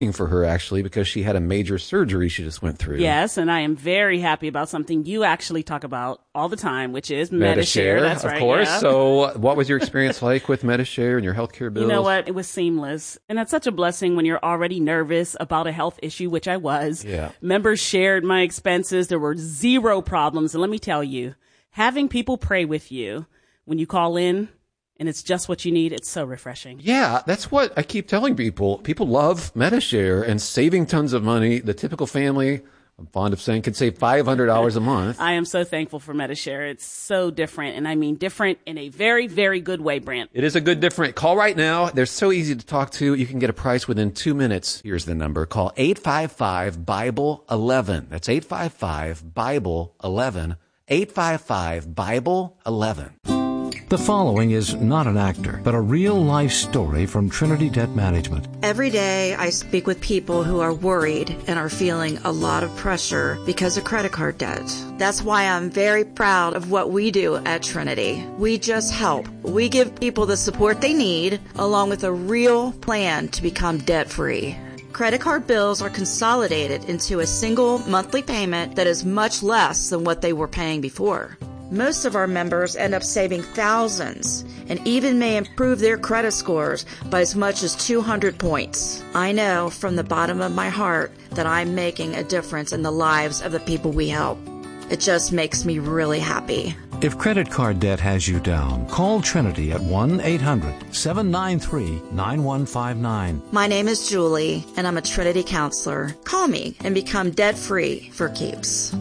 for her actually because she had a major surgery she just went through. Yes, and I am very happy about something you actually talk about all the time, which is Medi-Share. That's right, of course. Yeah. So what was your experience like with Medi-Share and your healthcare bills? You know what? It was seamless. And that's such a blessing when you're already nervous about a health issue, which I was. Yeah. Members shared my expenses. There were zero problems. And let me tell you, having people pray with you when you call in, and it's just what you need. It's so refreshing. Yeah, that's what I keep telling people. People love Medi-Share and saving tons of money. The typical family, I'm fond of saying, can save $500 a month. I am so thankful for Medi-Share. It's so different, and I mean different in a very, very good way, Brent. It is a good different. Call right now. They're so easy to talk to. You can get a price within 2 minutes. Here's the number. Call 855-BIBLE-11. That's 855-BIBLE-11. 855-BIBLE-11. The following is not an actor, but a real-life story from Trinity Debt Management. Every day I speak with people who are worried and are feeling a lot of pressure because of credit card debt. That's why I'm very proud of what we do at Trinity. We just help. We give people the support they need, along with a real plan to become debt-free. Credit card bills are consolidated into a single monthly payment that is much less than what they were paying before. Most of our members end up saving thousands and even may improve their credit scores by as much as 200 points. I know from the bottom of my heart that I'm making a difference in the lives of the people we help. It just makes me really happy. If credit card debt has you down, call Trinity at 1-800-793-9159. My name is Julie, and I'm a Trinity counselor. Call me and become debt-free for keeps.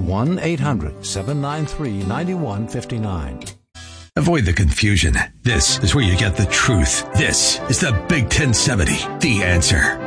1-800-793-9159. Avoid the confusion. This is where you get the truth. This is the Big 1070, The Answer.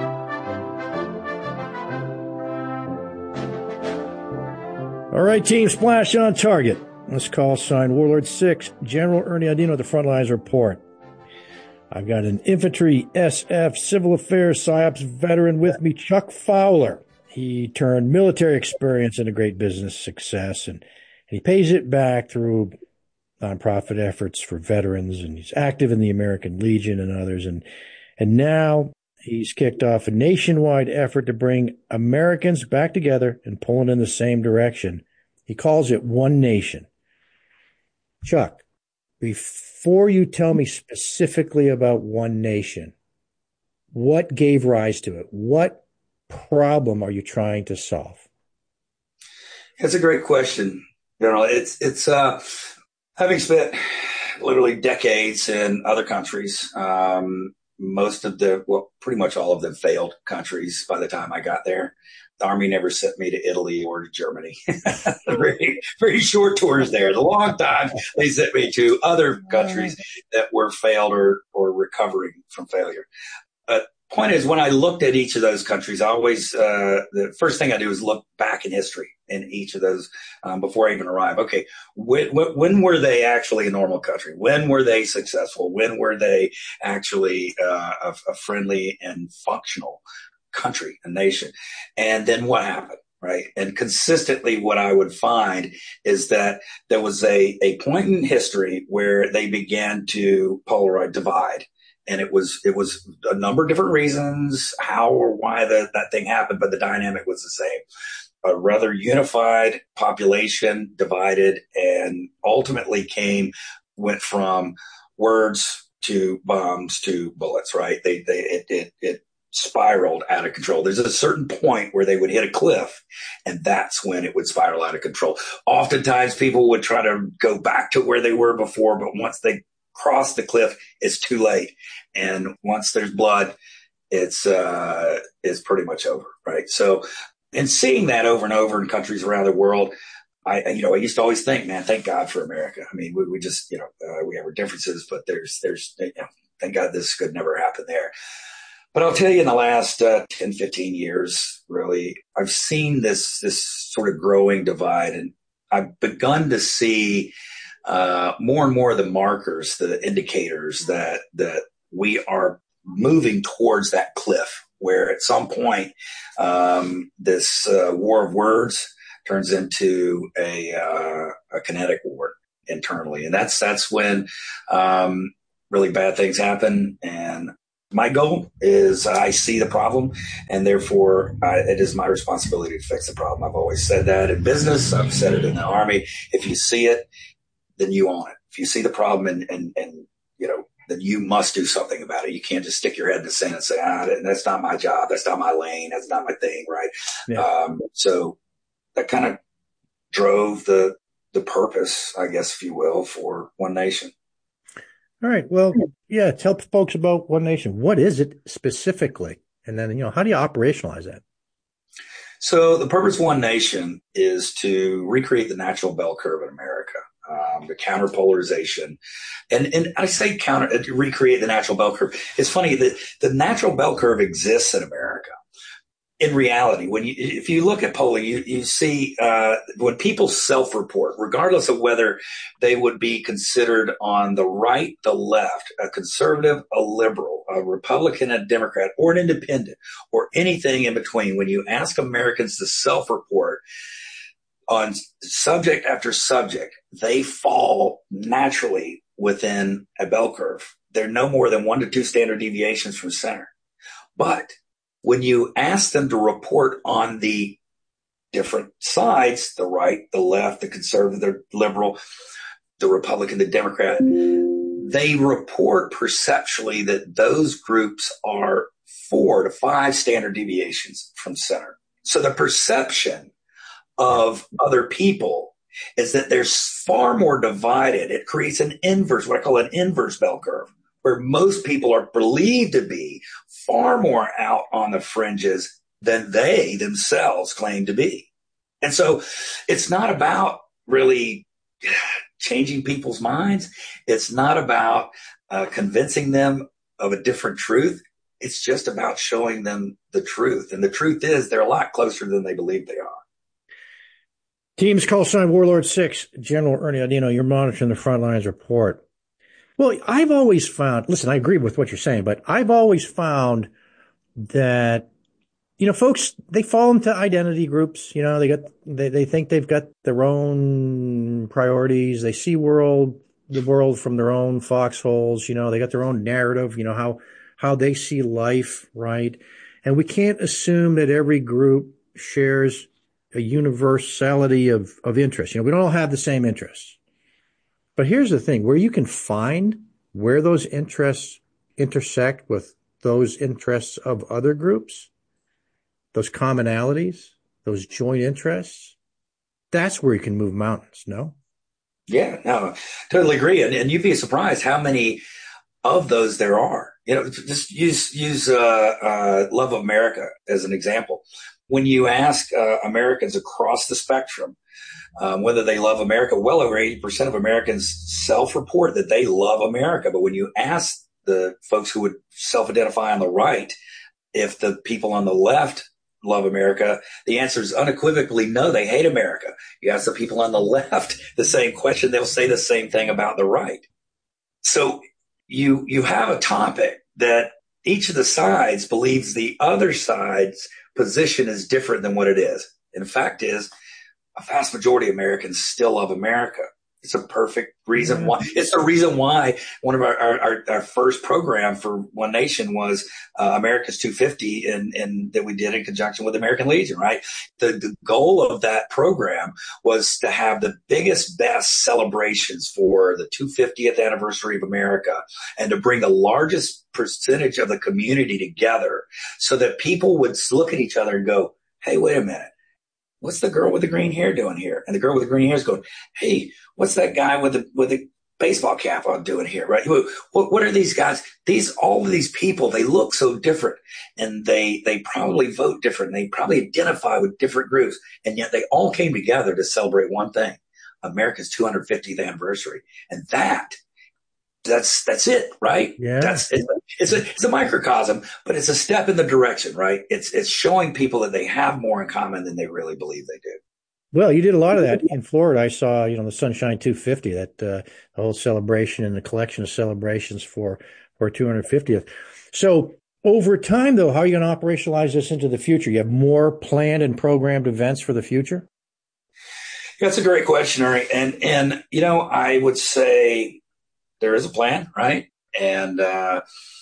All right, Team Splash on target. Let's call sign Warlord 6, General Ernie Audino, the front lines report. I've got an infantry, SF, civil affairs, PSYOPs veteran with me, Chuck Fowler. He turned military experience into great business success, and he pays it back through nonprofit efforts for veterans, and he's active in the American Legion and others. And now he's kicked off a nationwide effort to bring Americans back together and pulling in the same direction. He calls it One Nation. Chuck, before you tell me specifically about One Nation, what gave rise to it? What problem are you trying to solve? That's a great question, General. It's having spent literally decades in other countries, pretty much all of them failed countries by the time I got there. The Army never sent me to Italy or to Germany. very, very short tours there. The long time they sent me to other countries that were failed or recovering from failure. Point is, when I looked at each of those countries, I always, the first thing I do is look back in history in each of those before I even arrive. Okay, when were they actually a normal country? When were they successful? When were they actually a friendly and functional country, a nation? And then what happened, right? And consistently what I would find is that there was a point in history where they began to divide. And it was a number of different reasons how or why that thing happened, but the dynamic was the same. A rather unified population divided and ultimately went from words to bombs to bullets, right? It spiraled out of control. There's a certain point where they would hit a cliff, and that's when it would spiral out of control. Oftentimes people would try to go back to where they were before, but once they cross the cliff, it's too late. And once there's blood, it's pretty much over, right? So, and seeing that over and over in countries around the world, I used to always think, man, thank God for America. I mean, we just, we have our differences, but there's thank God this could never happen there. But I'll tell you, in the last 10, 15 years, really, I've seen this sort of growing divide, and I've begun to see more and more of the markers, the indicators that we are moving towards that cliff, where at some point this war of words turns into a kinetic war internally, and that's when really bad things happen. And My goal is I see the problem, and therefore it is my responsibility to fix the problem. I've always said that in business. I've said it in the Army. If you see it, then you own it. If you see the problem and then you must do something about it. You can't just stick your head in the sand and say, that's not my job. That's not my lane. That's not my thing. Right. Yeah. So that kind of drove the purpose, I guess, if you will, for One Nation. All right. Well, yeah. Tell folks about One Nation. What is it specifically? And then, how do you operationalize that? So the purpose of One Nation is to recreate the natural bell curve in America, the counter polarization. And I say recreate the natural bell curve. It's funny that the natural bell curve exists in America. In reality, if you look at polling, you see when people self-report, regardless of whether they would be considered on the right, the left, a conservative, a liberal, a Republican, a Democrat, or an independent, or anything in between, when you ask Americans to self-report on subject after subject, they fall naturally within a bell curve. They're no more than 1 to 2 standard deviations from center. But when you ask them to report on the different sides, the right, the left, the conservative, the liberal, the Republican, the Democrat, they report perceptually that those groups are 4 to 5 standard deviations from center. So the perception of other people is that they're far more divided. It creates an inverse, what I call an inverse bell curve, where most people are believed to be far more out on the fringes than they themselves claim to be. And so it's not about really changing people's minds. It's not about convincing them of a different truth. It's just about showing them the truth. And the truth is they're a lot closer than they believe they are. Teams call sign Warlord 6, General Ernie Audino, you're monitoring the front lines report. Well, I've always found, listen, I agree with what you're saying, but I've always found that, folks, they fall into identity groups. They think they've got their own priorities. They see the world from their own foxholes. They got their own narrative, how they see life, right? And we can't assume that every group shares a universality of interest. We don't all have the same interests. But here's the thing, where you can find where those interests intersect with those interests of other groups, those commonalities, those joint interests, that's where you can move mountains, no? Yeah, no, totally agree. And you'd be surprised how many of those there are. Just use Love America as an example. When you ask Americans across the spectrum whether they love America, well over 80% of Americans self-report that they love America. But when you ask the folks who would self-identify on the right if the people on the left love America, the answer is unequivocally no, they hate America. You ask the people on the left the same question, they'll say the same thing about the right. So you have a topic that each of the sides believes the other side's position is different than what it is. And the fact is, a vast majority of Americans still love America. It's a perfect reason why. It's the reason why one of our first program for One Nation was America's 250, and that we did in conjunction with American Legion. Right. The goal of that program was to have the biggest, best celebrations for the 250th anniversary of America, and to bring the largest percentage of the community together, so that people would look at each other and go, "Hey, wait a minute. What's the girl with the green hair doing here?" And the girl with the green hair is going, "Hey, what's that guy with the baseball cap on doing here?" Right? What are these guys? All of these people, they look so different, and they probably vote different. They probably identify with different groups, and yet they all came together to celebrate one thing: America's 250th anniversary. And that's it, right? Yeah. It's a microcosm, but it's a step in the direction, right? It's showing people that they have more in common than they really believe they do. Well, you did a lot of that in Florida. I saw, the Sunshine 250, that the whole celebration and the collection of celebrations for 250th. So over time, though, how are you going to operationalize this into the future? You have more planned and programmed events for the future? That's a great question, Ernie. And I would say there is a plan, right? And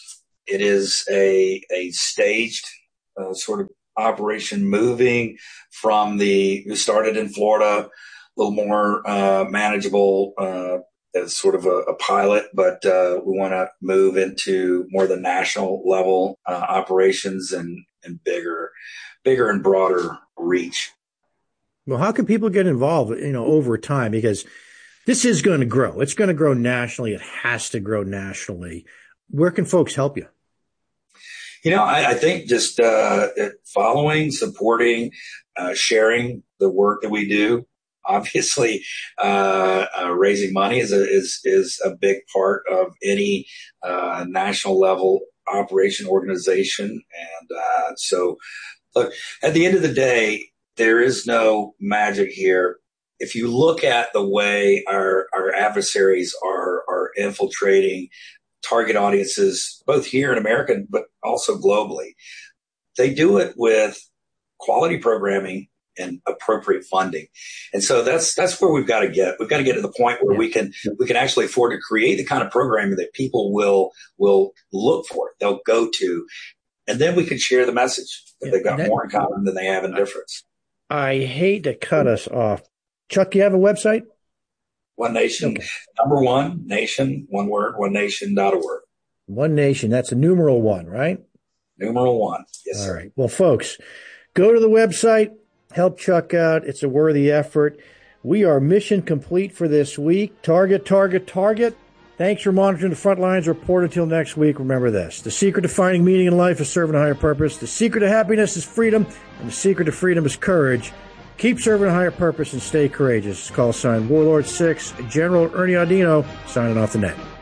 it is a staged sort of operation, moving from we started in Florida, a little more manageable as sort of a pilot, but we want to move into more the national level operations and bigger and broader reach. Well, how can people get involved, over time? Because this is going to grow. It's going to grow nationally. It has to grow nationally. Where can folks help you? I think just following, supporting, sharing the work that we do. Obviously, raising money is a big part of any national level operation organization. And so, look, at the end of the day, there is no magic here. If you look at the way our adversaries are infiltrating target audiences, both here in America, but also globally, they do it with quality programming and appropriate funding. And so that's where we've got to get. We've got to get to the point where we can actually afford to create the kind of programming that people will look for, they'll go to, and then we can share the message that they've got more in common than they have in difference. I hate to cut us off. Chuck, do you have a website? One Nation, number one, nation, one word, onenation.org. One Nation, that's a numeral one, right? Numeral one, yes, sir. All right. Well, folks, go to the website, help Chuck out. It's a worthy effort. We are mission complete for this week. Target. Thanks for monitoring the Frontlines Report. Until next week, remember this. The secret to finding meaning in life is serving a higher purpose. The secret to happiness is freedom, and the secret to freedom is courage. Keep serving a higher purpose and stay courageous. Call sign Warlord 6, General Ernie Audino, signing off the net.